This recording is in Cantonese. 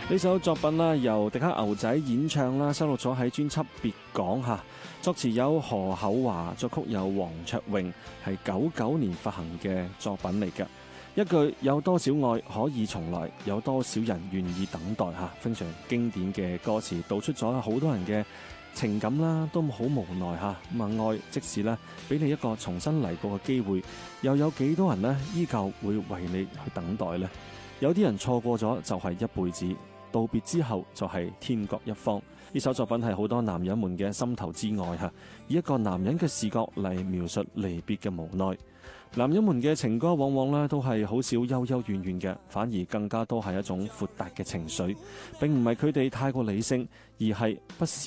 呢首作品啦，由迪克牛仔演唱啦，收錄咗喺專輯《別講》嚇。作詞有何厚華，作曲有黃卓榮，係99年發行嘅作品嚟嘅。一句有多少愛可以重來，有多少人願意等待嚇，非常經典嘅歌詞，道出咗好多人嘅情感啦，都好無奈嚇。咁愛即使咧俾你一個重新嚟過嘅機會，又有幾多人呢依舊會為你去等待呢？有啲人錯過咗就係一輩子，道別之後就係天各一方。呢首作品係好多男人們嘅心頭之愛嚇，以一個男人嘅視角嚟描述離別嘅無奈。男人們嘅情歌往往咧都係好少幽幽怨怨嘅，反而更加多係一種豁達嘅情緒。並唔係佢哋太過理性，而係不時